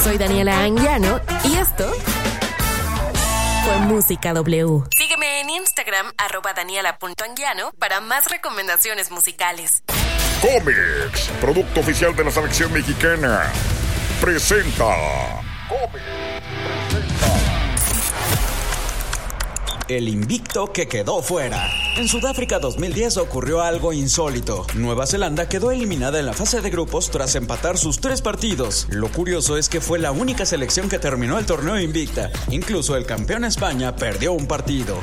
Soy Daniela Anguiano y esto fue Música W. Sígueme en Instagram, @daniela.anguiano, para más recomendaciones musicales. Comex, producto oficial de la selección mexicana, presenta. El invicto que quedó fuera. En Sudáfrica 2010 ocurrió algo insólito. Nueva Zelanda quedó eliminada en la fase de grupos tras empatar sus 3 partidos. Lo curioso es que fue la única selección que terminó el torneo invicta. Incluso el campeón España perdió un partido.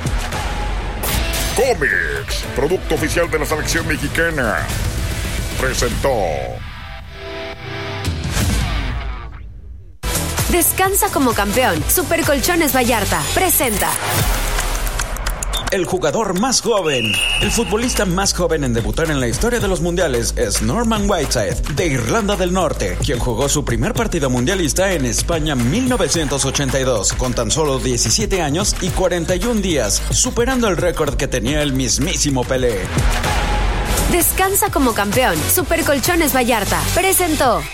Comex, producto oficial de la selección mexicana, presentó. Descansa como campeón. Supercolchones Vallarta presenta. El jugador más joven. El futbolista más joven en debutar en la historia de los mundiales es Norman Whiteside, de Irlanda del Norte, quien jugó su primer partido mundialista en España 1982, con tan solo 17 años y 41 días, superando el récord que tenía el mismísimo Pelé. Descansa como campeón. Supercolchones Vallarta presentó.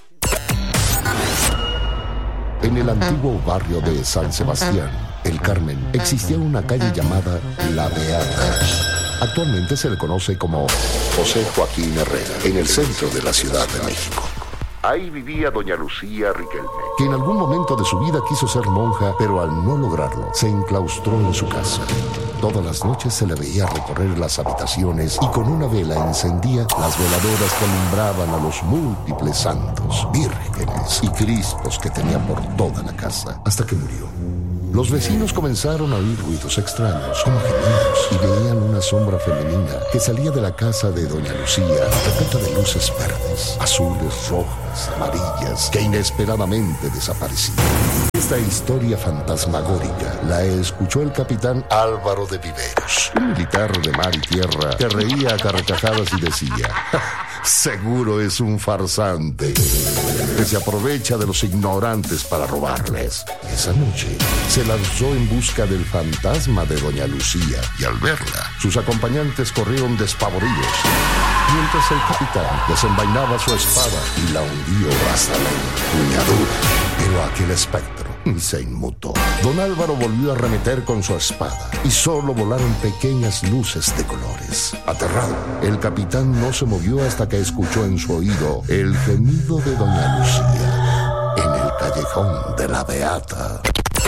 En el antiguo barrio de San Sebastián, El Carmen, existía una calle llamada La Beata. Actualmente se le conoce como José Joaquín Herrera, en el centro de la Ciudad de México. Ahí vivía doña Lucía Riquelme, que en algún momento de su vida quiso ser monja, pero al no lograrlo, se enclaustró en su casa. Todas las noches se le veía recorrer las habitaciones y con una vela encendía las veladoras que alumbraban a los múltiples santos, vírgenes y crispos que tenía por toda la casa, hasta que murió. Los vecinos comenzaron a oír ruidos extraños, como gemidos, y veían una sombra femenina que salía de la casa de doña Lucía, repleta de luces verdes, azules, rojas, amarillas, que inesperadamente desaparecían. Esta historia fantasmagórica la escuchó el capitán Álvaro de Viveros, un militar de mar y tierra que reía a carcajadas y decía: seguro es un farsante que se aprovecha de los ignorantes para robarles. Esa noche se lanzó en busca del fantasma de doña Lucía y al verla, sus acompañantes corrieron despavoridos, mientras el capitán desenvainaba su espada y la hundió hasta la empuñadura. Pero aquel espectro se inmutó. Don Álvaro volvió a arremeter con su espada y solo volaron pequeñas luces de colores. Aterrado, el capitán no se movió hasta que escuchó en su oído el gemido de doña Lucía en el callejón de La Beata.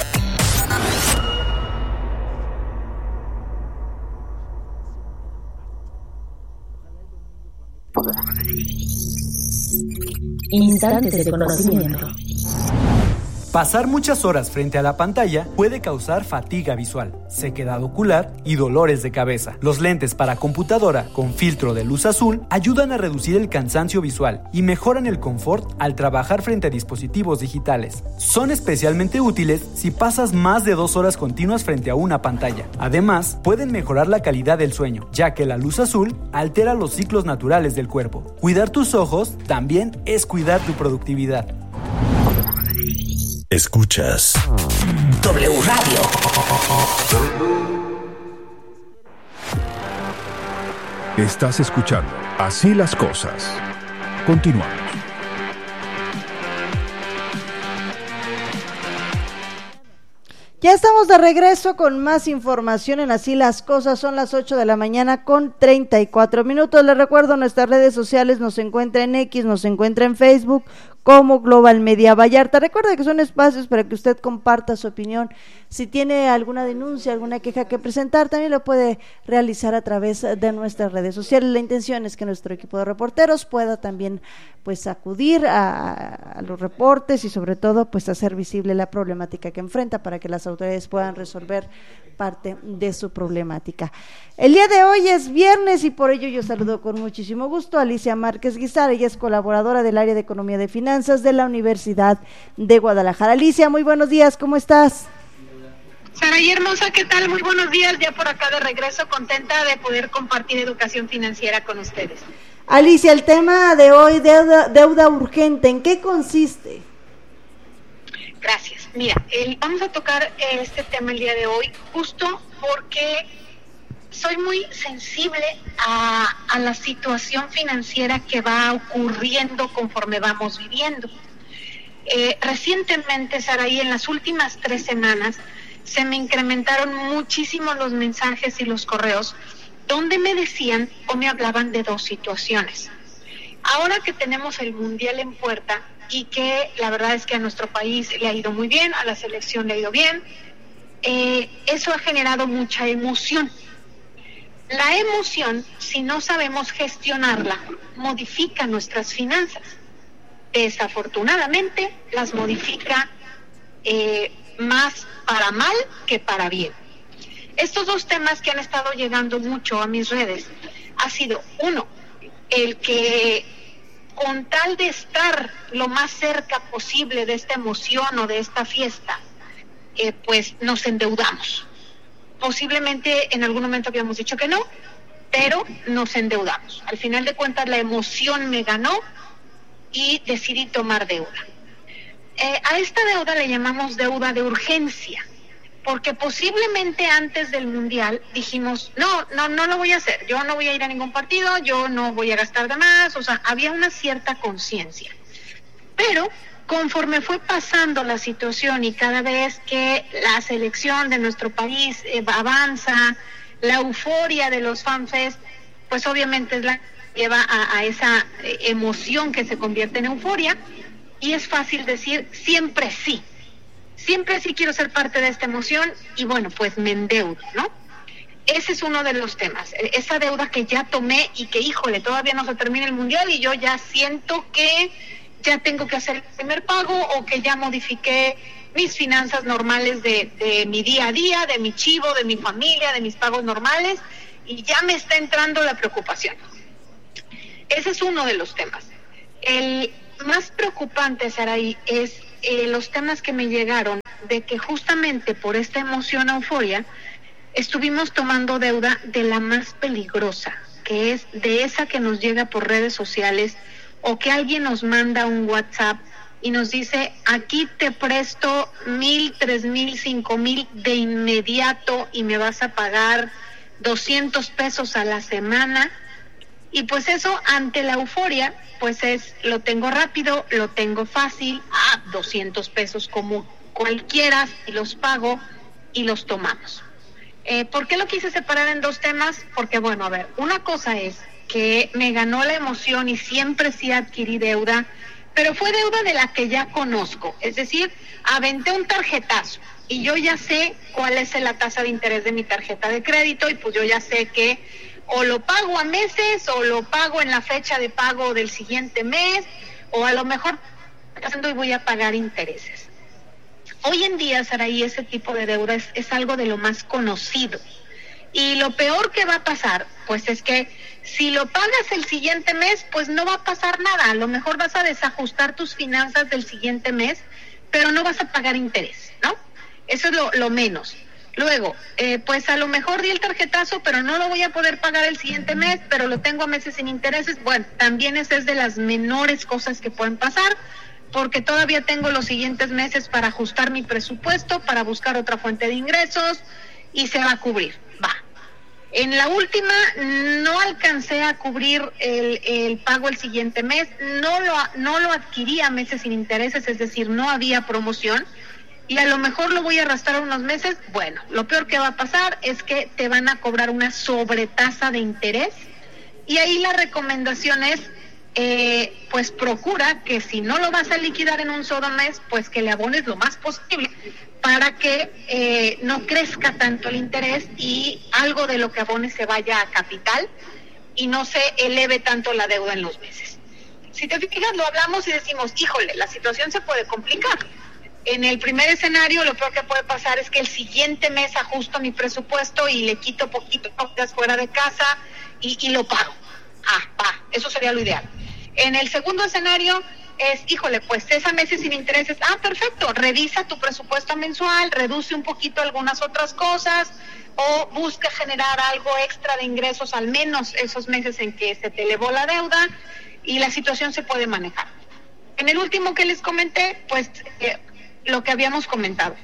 Instantes de conocimiento. Pasar muchas horas frente a la pantalla puede causar fatiga visual, sequedad ocular y dolores de cabeza. Los lentes para computadora con filtro de luz azul ayudan a reducir el cansancio visual y mejoran el confort al trabajar frente a dispositivos digitales. Son especialmente útiles si pasas más de 2 horas continuas frente a una pantalla. Además, pueden mejorar la calidad del sueño, ya que la luz azul altera los ciclos naturales del cuerpo. Cuidar tus ojos también es cuidar tu productividad. Escuchas W Radio. Estás escuchando Así las Cosas. Continuamos. Ya estamos de regreso con más información en Así las Cosas. Son las 8 de la mañana con 34 minutos. Les recuerdo, nuestras redes sociales nos encuentra en X, nos encuentra en Facebook como Global Media Vallarta. Recuerde que son espacios para que usted comparta su opinión. Si tiene alguna denuncia, alguna queja que presentar, también lo puede realizar a través de nuestras redes sociales. La intención es que nuestro equipo de reporteros pueda también pues acudir a los reportes y sobre todo pues hacer visible la problemática que enfrenta para que las autoridades puedan resolver parte de su problemática. El día de hoy es viernes y por ello yo saludo con muchísimo gusto a Alicia Márquez Guizar. Ella es colaboradora del área de Economía de Finanzas de la Universidad de Guadalajara. Alicia, muy buenos días, ¿cómo estás? Saray hermosa, ¿qué tal? Muy buenos días, ya por acá de regreso, contenta de poder compartir educación financiera con ustedes. Alicia, el tema de hoy, deuda urgente, ¿en qué consiste? Gracias. Mira, vamos a tocar este tema el día de hoy justo porque soy muy sensible a la situación financiera que va ocurriendo conforme vamos viviendo. Recientemente, Saraí, en las últimas 3 semanas, se me incrementaron muchísimo los mensajes y los correos donde me decían o me hablaban de 2 situaciones. Ahora que tenemos el Mundial en puerta y que la verdad es que a nuestro país le ha ido muy bien, a la selección le ha ido bien, eso ha generado mucha emoción. La emoción, si no sabemos gestionarla, modifica nuestras finanzas. Desafortunadamente, las modifica más para mal que para bien. Estos 2 temas que han estado llegando mucho a mis redes ha sido, uno, el que con tal de estar lo más cerca posible de esta emoción o de esta fiesta, pues nos endeudamos. Posiblemente en algún momento habíamos dicho que no, pero nos endeudamos. Al final de cuentas la emoción me ganó y decidí tomar deuda. A esta deuda le llamamos deuda de urgencia, porque posiblemente antes del Mundial dijimos, no lo voy a hacer, yo no voy a ir a ningún partido, yo no voy a gastar de más, o sea, había una cierta conciencia. Pero conforme fue pasando la situación y cada vez que la selección de nuestro país avanza, la euforia de los FanFest, pues obviamente es la que lleva a esa emoción que se convierte en euforia, y es fácil decir siempre sí quiero ser parte de esta emoción, y bueno, pues me endeudo, ¿no? Ese es uno de los temas, esa deuda que ya tomé y que, híjole, todavía no se termina el Mundial y yo ya siento que ya tengo que hacer el primer pago, o que ya modifiqué mis finanzas normales de mi día a día, de mi chivo, de mi familia, de mis pagos normales, y ya me está entrando la preocupación. Ese es uno de los temas. El más preocupante, Saraí, es los temas que me llegaron de que justamente por esta emoción, euforia, estuvimos tomando deuda de la más peligrosa, que es de esa que nos llega por redes sociales, o que alguien nos manda un WhatsApp y nos dice, aquí te presto 1,000, 3,000, 5,000 de inmediato y me vas a pagar 200 pesos a la semana. Y pues eso, ante la euforia, pues es, lo tengo rápido, lo tengo fácil, 200 pesos como cualquiera, y los pago y los tomamos. ¿Por qué lo quise separar en 2 temas? Porque bueno, a ver, una cosa es que me ganó la emoción y siempre sí adquirí deuda, pero fue deuda de la que ya conozco, es decir, aventé un tarjetazo y yo ya sé cuál es la tasa de interés de mi tarjeta de crédito, y pues yo ya sé que o lo pago a meses o lo pago en la fecha de pago del siguiente mes, o a lo mejor y voy a pagar intereses. Hoy en día, Saraí, ese tipo de deuda es algo de lo más conocido. Y lo peor que va a pasar, pues es que si lo pagas el siguiente mes, pues no va a pasar nada. A lo mejor vas a desajustar tus finanzas del siguiente mes, pero no vas a pagar interés, ¿no? Eso es lo menos. Luego, pues a lo mejor di el tarjetazo, pero no lo voy a poder pagar el siguiente mes, pero lo tengo a meses sin intereses. Bueno, también esa es de las menores cosas que pueden pasar, porque todavía tengo los siguientes meses para ajustar mi presupuesto, para buscar otra fuente de ingresos, y se va a cubrir, va. En la última no alcancé a cubrir el pago el siguiente mes, no lo adquirí a meses sin intereses, es decir, no había promoción, y a lo mejor lo voy a arrastrar unos meses. Bueno, lo peor que va a pasar es que te van a cobrar una sobretasa de interés, y ahí la recomendación es, pues procura que si no lo vas a liquidar en un solo mes, pues que le abones lo más posible para que no crezca tanto el interés y algo de lo que abones se vaya a capital y no se eleve tanto la deuda en los meses. Si te fijas, lo hablamos y decimos, híjole, la situación se puede complicar. En el primer escenario, lo peor que puede pasar es que el siguiente mes ajusto mi presupuesto y le quito poquito fuera de casa y lo pago. Eso sería lo ideal. En el segundo escenario es, híjole, pues es a meses sin intereses. Perfecto, revisa tu presupuesto mensual, reduce un poquito algunas otras cosas, o busca generar algo extra de ingresos al menos esos meses en que se te elevó la deuda, y la situación se puede manejar. En el último que les comenté, pues lo que habíamos comentado,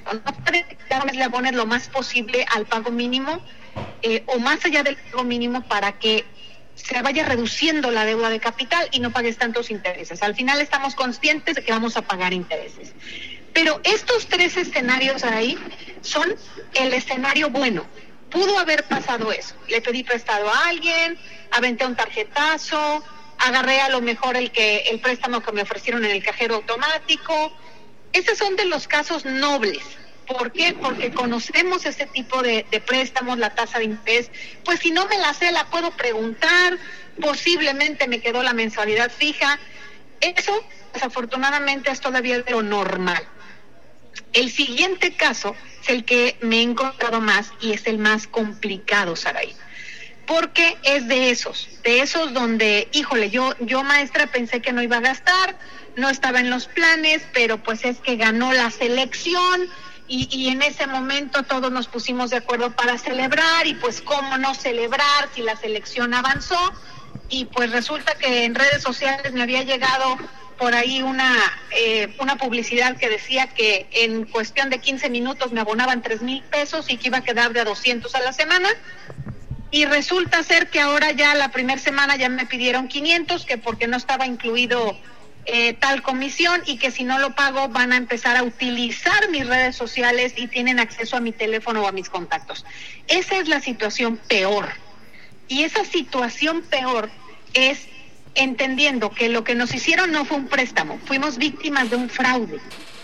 no le abones lo más posible al pago mínimo, o más allá del pago mínimo, para que se vaya reduciendo la deuda de capital y no pagues tantos intereses. Al final estamos conscientes de que vamos a pagar intereses. Pero estos 3 escenarios ahí son el escenario bueno. Pudo haber pasado eso. Le pedí prestado a alguien, aventé un tarjetazo, agarré a lo mejor el préstamo que me ofrecieron en el cajero automático. Esos son de los casos nobles. ¿Por qué? Porque conocemos ese tipo de préstamos, la tasa de interés. Pues si no me la sé, la puedo preguntar. Posiblemente me quedó la mensualidad fija. Eso, desafortunadamente, es todavía de lo normal. El siguiente caso es el que me he encontrado más y es el más complicado, Saraí. Porque es de esos donde, híjole, yo maestra pensé que no iba a gastar, no estaba en los planes, pero pues es que ganó la selección. Y en ese momento todos nos pusimos de acuerdo para celebrar, y pues cómo no celebrar si la selección avanzó, y pues resulta que en redes sociales me había llegado por ahí una publicidad que decía que en cuestión de 15 minutos me abonaban 3,000 pesos y que iba a quedar de 200 a la semana, y resulta ser que ahora ya la primera semana ya me pidieron 500, que porque no estaba incluido tal comisión, y que si no lo pago van a empezar a utilizar mis redes sociales y tienen acceso a mi teléfono o a mis contactos. Esa es la situación peor. Y esa situación peor es entendiendo que lo que nos hicieron no fue un préstamo, fuimos víctimas de un fraude.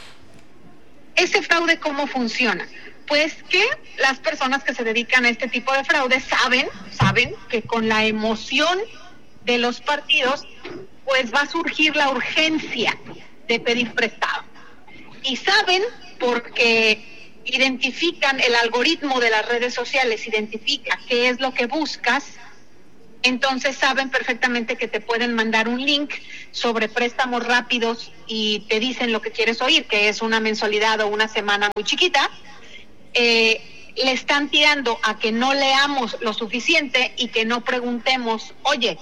¿Ese fraude cómo funciona? Pues que las personas que se dedican a este tipo de fraude saben que con la emoción de los partidos pues va a surgir la urgencia de pedir prestado. Y saben, porque identifican, el algoritmo de las redes sociales identifica qué es lo que buscas, entonces saben perfectamente que te pueden mandar un link sobre préstamos rápidos y te dicen lo que quieres oír, que es una mensualidad o una semana muy chiquita. Le están tirando a que no leamos lo suficiente y que no preguntemos, oye,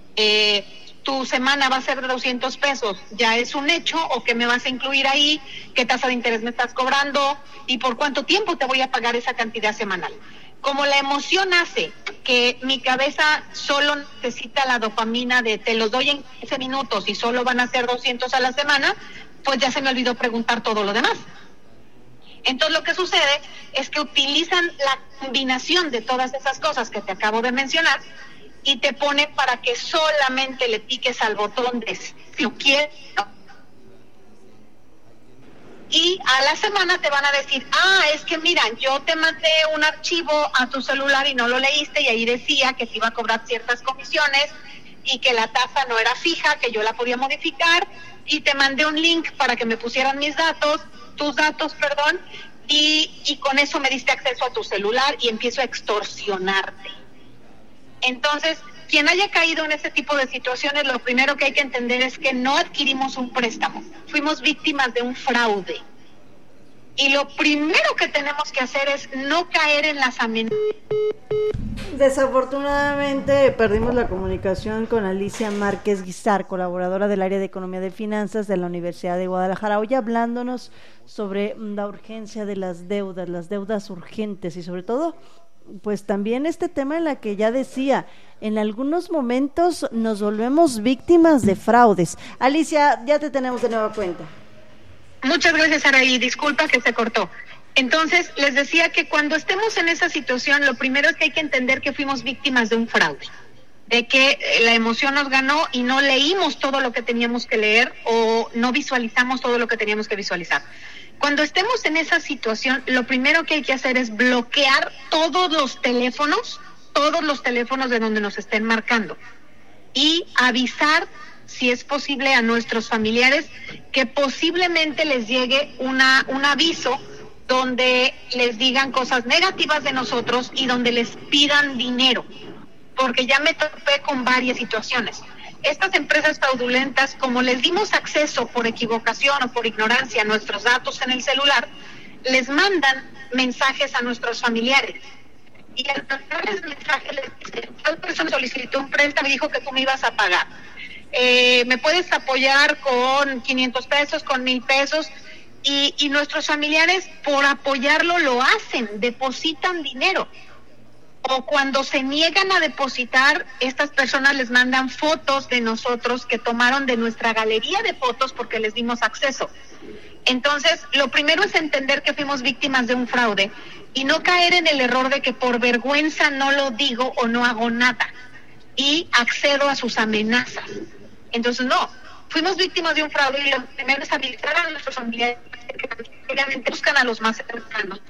tu semana va a ser de 200 pesos, ¿ya es un hecho o qué me vas a incluir ahí? ¿Qué tasa de interés me estás cobrando? ¿Y por cuánto tiempo te voy a pagar esa cantidad semanal? Como la emoción hace que mi cabeza solo necesita la dopamina de te los doy en 15 minutos y solo van a ser 200 a la semana, pues ya se me olvidó preguntar todo lo demás. Entonces lo que sucede es que utilizan la combinación de todas esas cosas que te acabo de mencionar y te ponen para que solamente le piques al botón de si lo quieres, ¿no? Y a la semana te van a decir, es que mira, yo te mandé un archivo a tu celular y no lo leíste, y ahí decía que te iba a cobrar ciertas comisiones y que la tasa no era fija, que yo la podía modificar, y te mandé un link para que me pusieran tus datos, y con eso me diste acceso a tu celular y empiezo a extorsionarte. Entonces, quien haya caído en ese tipo de situaciones, lo primero que hay que entender es que no adquirimos un préstamo, fuimos víctimas de un fraude. Y lo primero que tenemos que hacer es no caer en las amenazas. Desafortunadamente perdimos la comunicación con Alicia Márquez Guizar, colaboradora del área de Economía de Finanzas de la Universidad de Guadalajara, hoy hablándonos sobre la urgencia de las deudas urgentes, y sobre todo pues también este tema en la que ya decía, en algunos momentos nos volvemos víctimas de fraudes. Alicia, ya te tenemos de nueva cuenta. Muchas gracias, Araí, disculpa que se cortó. Entonces, les decía que cuando estemos en esa situación, lo primero es que hay que entender que fuimos víctimas de un fraude, de que la emoción nos ganó y no leímos todo lo que teníamos que leer o no visualizamos todo lo que teníamos que visualizar. Cuando estemos en esa situación, lo primero que hay que hacer es bloquear todos los teléfonos de donde nos estén marcando, y avisar, si es posible, a nuestros familiares que posiblemente les llegue un aviso donde les digan cosas negativas de nosotros y donde les pidan dinero, porque ya me topé con varias situaciones. Estas empresas fraudulentas, como les dimos acceso por equivocación o por ignorancia a nuestros datos en el celular, les mandan mensajes a nuestros familiares. Y al mandarles mensajes les dicen, tal persona solicitó un préstamo y dijo que tú me ibas a pagar. ¿Me puedes apoyar con 500 pesos, con 1,000 pesos? Y nuestros familiares, por apoyarlo, lo hacen, depositan dinero. o cuando se niegan a depositar, estas personas les mandan fotos de nosotros que tomaron de nuestra galería de fotos porque les dimos acceso. Entonces, lo primero es entender que fuimos víctimas de un fraude y no caer en el error de que por vergüenza no lo digo o no hago nada y accedo a sus amenazas. Entonces, no, fuimos víctimas de un fraude y lo primero es habilitar a nuestros familiares que obviamente buscan a los más cercanos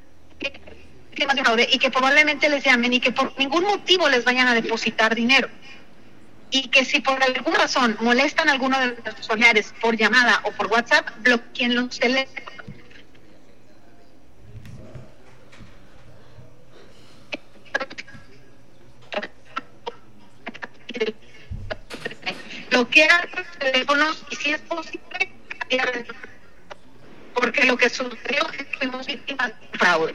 y que probablemente les llamen y que por ningún motivo les vayan a depositar dinero. Y que si por alguna razón molestan a alguno de nuestros familiares por llamada o por WhatsApp, bloqueen los teléfonos. Bloquear los teléfonos y si es posible, porque lo que sucedió es que fuimos víctimas de fraude.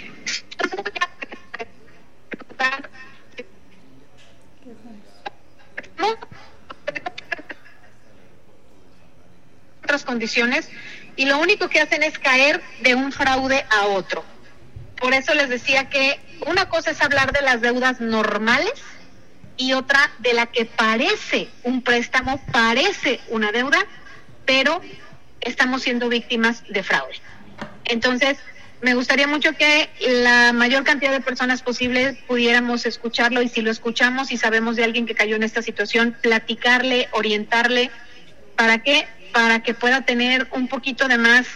Otras condiciones y lo único que hacen es caer de un fraude a otro. Por eso les decía que una cosa es hablar de las deudas normales y otra de la que parece un préstamo, parece una deuda, pero estamos siendo víctimas de fraude. Entonces, me gustaría mucho que la mayor cantidad de personas posible pudiéramos escucharlo y si lo escuchamos y sabemos de alguien que cayó en esta situación, platicarle, orientarle, ¿para qué? Para que pueda tener un poquito de más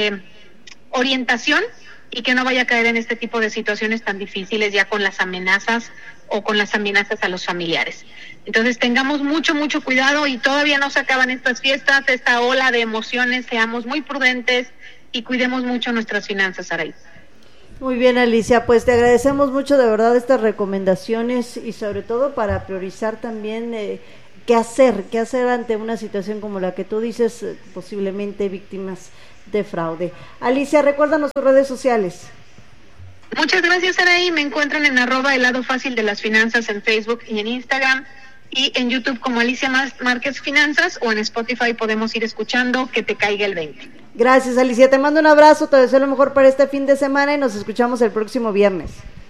orientación y que no vaya a caer en este tipo de situaciones tan difíciles ya con las amenazas o con las amenazas a los familiares. Entonces tengamos mucho cuidado y todavía no se acaban estas fiestas, esta ola de emociones, seamos muy prudentes y cuidemos mucho nuestras finanzas, Saraí. Muy bien, Alicia, pues te agradecemos mucho de verdad estas recomendaciones y sobre todo para priorizar también qué hacer ante una situación como la que tú dices, posiblemente víctimas de fraude. Alicia, recuérdanos tus redes sociales. Muchas gracias, Saraí. Me encuentran en @el lado fácil de las finanzas en Facebook y en Instagram y en YouTube como Alicia Márquez Finanzas o en Spotify podemos ir escuchando Que te caiga el 20. Gracias, Alicia, te mando un abrazo, te deseo lo mejor para este fin de semana y nos escuchamos el próximo viernes.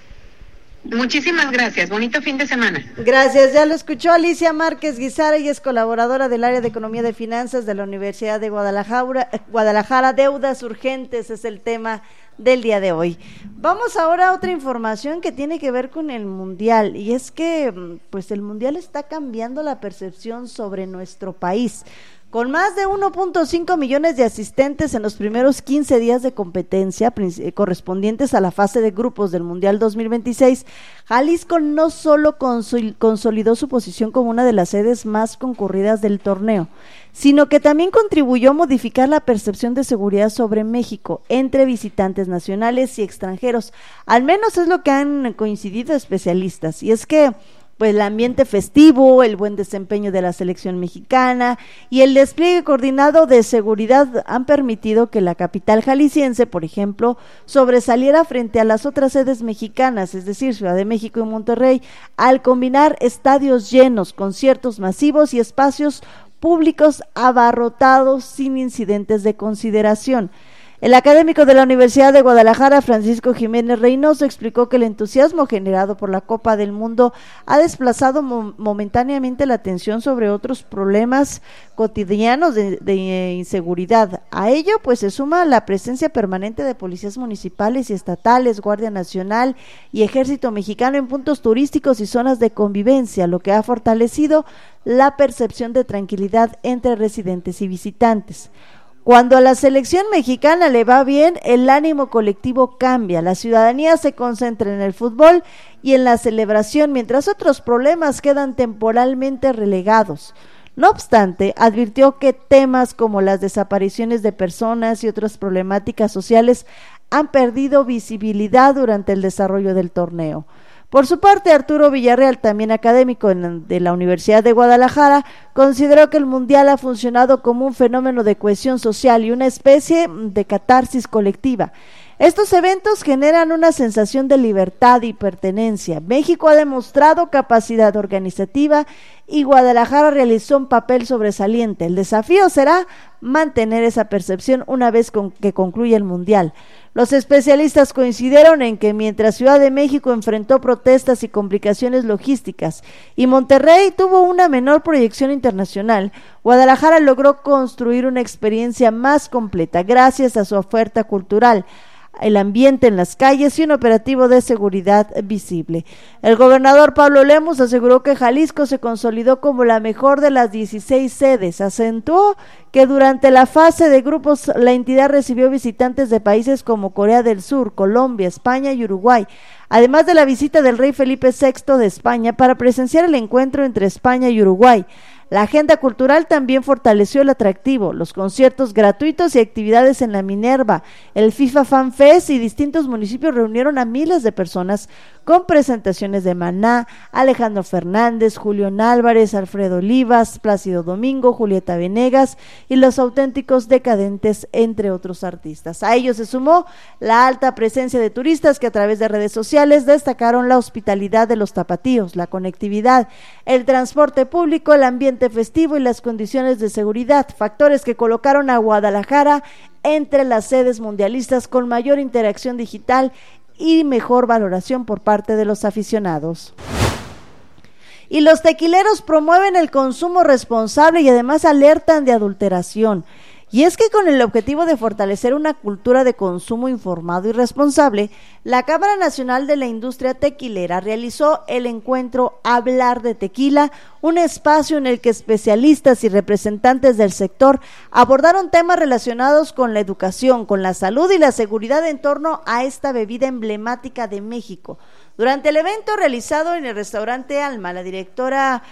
Muchísimas gracias, bonito fin de semana. Gracias, ya lo escuchó Alicia Márquez Guisara y es colaboradora del área de Economía de Finanzas de la Universidad de Guadalajara. Deudas urgentes es el tema del día de hoy. Vamos ahora a otra información que tiene que ver con el Mundial y es que pues el Mundial está cambiando la percepción sobre nuestro país. Con más de 1.5 millones de asistentes en los primeros 15 días de competencia correspondientes a la fase de grupos del Mundial 2026, Jalisco no solo consolidó su posición como una de las sedes más concurridas del torneo, sino que también contribuyó a modificar la percepción de seguridad sobre México entre visitantes nacionales y extranjeros. Al menos es lo que han coincidido especialistas, y es que pues el ambiente festivo, el buen desempeño de la selección mexicana y el despliegue coordinado de seguridad han permitido que la capital jalisciense, por ejemplo, sobresaliera frente a las otras sedes mexicanas, es decir, Ciudad de México y Monterrey, al combinar estadios llenos, conciertos masivos y espacios públicos abarrotados sin incidentes de consideración. El académico de la Universidad de Guadalajara, Francisco Jiménez Reynoso, explicó que el entusiasmo generado por la Copa del Mundo ha desplazado momentáneamente la atención sobre otros problemas cotidianos de inseguridad. A ello, pues, se suma la presencia permanente de policías municipales y estatales, Guardia Nacional y Ejército Mexicano en puntos turísticos y zonas de convivencia, lo que ha fortalecido la percepción de tranquilidad entre residentes y visitantes. Cuando a la selección mexicana le va bien, el ánimo colectivo cambia, la ciudadanía se concentra en el fútbol y en la celebración, mientras otros problemas quedan temporalmente relegados. No obstante, advirtió que temas como las desapariciones de personas y otras problemáticas sociales han perdido visibilidad durante el desarrollo del torneo. Por su parte, Arturo Villarreal, también académico de la Universidad de Guadalajara, consideró que el Mundial ha funcionado como un fenómeno de cohesión social y una especie de catarsis colectiva. Estos eventos generan una sensación de libertad y pertenencia. México ha demostrado capacidad organizativa y Guadalajara realizó un papel sobresaliente. El desafío será mantener esa percepción una vez que concluya el Mundial. Los especialistas coincidieron en que mientras Ciudad de México enfrentó protestas y complicaciones logísticas y Monterrey tuvo una menor proyección internacional, Guadalajara logró construir una experiencia más completa gracias a su oferta cultural, el ambiente en las calles y un operativo de seguridad visible. El gobernador Pablo Lemus aseguró que Jalisco se consolidó como la mejor de las 16 sedes. Acentuó que durante la fase de grupos la entidad recibió visitantes de países como Corea del Sur, Colombia, España y Uruguay, además de la visita del rey Felipe VI de España para presenciar el encuentro entre España y Uruguay. La agenda cultural también fortaleció el atractivo, los conciertos gratuitos y actividades en la Minerva, el FIFA Fan Fest y distintos municipios reunieron a miles de personas con presentaciones de Maná, Alejandro Fernández, Julián Álvarez, Alfredo Olivas, Plácido Domingo, Julieta Venegas y Los Auténticos Decadentes, entre otros artistas. A ello se sumó la alta presencia de turistas que a través de redes sociales destacaron la hospitalidad de los tapatíos, la conectividad, el transporte público, el ambiente festivo y las condiciones de seguridad, factores que colocaron a Guadalajara entre las sedes mundialistas con mayor interacción digital y mejor valoración por parte de los aficionados. Y los tequileros promueven el consumo responsable y además alertan de adulteración. Y es que con el objetivo de fortalecer una cultura de consumo informado y responsable, la Cámara Nacional de la Industria Tequilera realizó el encuentro Hablar de Tequila, un espacio en el que especialistas y representantes del sector abordaron temas relacionados con la educación, con la salud y la seguridad en torno a esta bebida emblemática de México. Durante el evento realizado en el restaurante Alma, la directora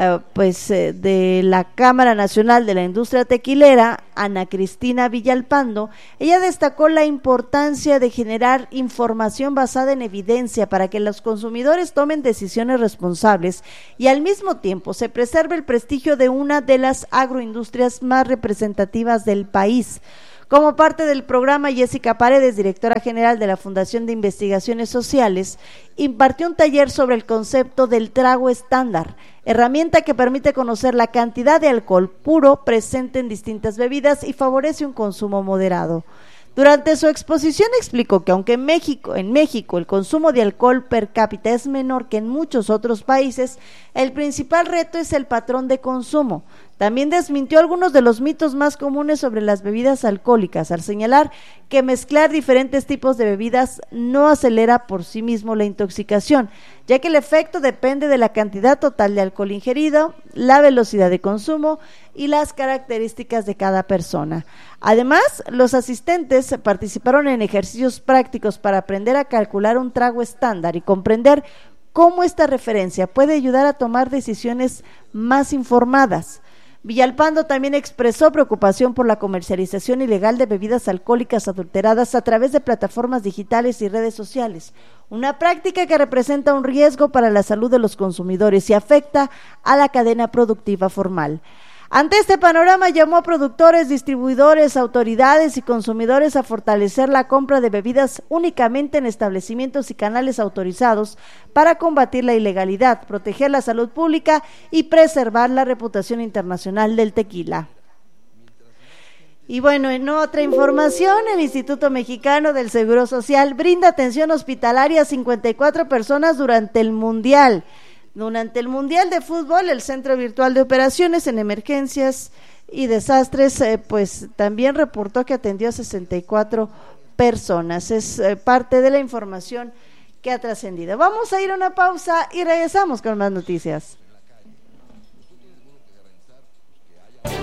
de la Cámara Nacional de la Industria Tequilera, Ana Cristina Villalpando, ella destacó la importancia de generar información basada en evidencia para que los consumidores tomen decisiones responsables y al mismo tiempo se preserve el prestigio de una de las agroindustrias más representativas del país. Como parte del programa, Jessica Paredes, directora general de la Fundación de Investigaciones Sociales, impartió un taller sobre el concepto del trago estándar, herramienta que permite conocer la cantidad de alcohol puro presente en distintas bebidas y favorece un consumo moderado. Durante su exposición explicó que aunque en México el consumo de alcohol per cápita es menor que en muchos otros países, el principal reto es el patrón de consumo. También desmintió algunos de los mitos más comunes sobre las bebidas alcohólicas, al señalar que mezclar diferentes tipos de bebidas no acelera por sí mismo la intoxicación, ya que el efecto depende de la cantidad total de alcohol ingerido, la velocidad de consumo y las características de cada persona. Además, los asistentes participaron en ejercicios prácticos para aprender a calcular un trago estándar y comprender cómo esta referencia puede ayudar a tomar decisiones más informadas. Villalpando también expresó preocupación por la comercialización ilegal de bebidas alcohólicas adulteradas a través de plataformas digitales y redes sociales, una práctica que representa un riesgo para la salud de los consumidores y afecta a la cadena productiva formal. Ante este panorama, llamó a productores, distribuidores, autoridades y consumidores a fortalecer la compra de bebidas únicamente en establecimientos y canales autorizados para combatir la ilegalidad, proteger la salud pública y preservar la reputación internacional del tequila. Y bueno, en otra información, el Instituto Mexicano del Seguro Social brinda atención hospitalaria a 54 personas durante el Mundial. Durante el Mundial de Fútbol, el Centro Virtual de Operaciones en Emergencias y Desastres, pues también reportó que atendió a 64 personas. Es parte de la información que ha trascendido. Vamos a ir a una pausa y regresamos con más noticias.